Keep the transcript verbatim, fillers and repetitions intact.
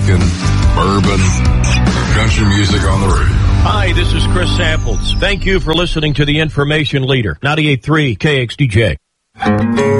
Jamaican, bourbon, country music on the radio. Hi, this is Chris Samples. Thank you for listening to the Information Leader, ninety-eight point three K X D J.